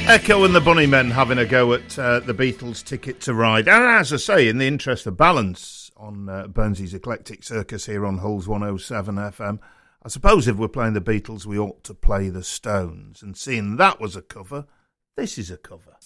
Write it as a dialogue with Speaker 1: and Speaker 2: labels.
Speaker 1: Echo and the Bunnymen having a go at the Beatles' Ticket to Ride. And as I say, in the interest of balance on Burnsy's Eclectic Circus here on Hulls 107 FM, I suppose if we're playing the Beatles, we ought to play the Stones. And seeing that was a cover, this is a cover.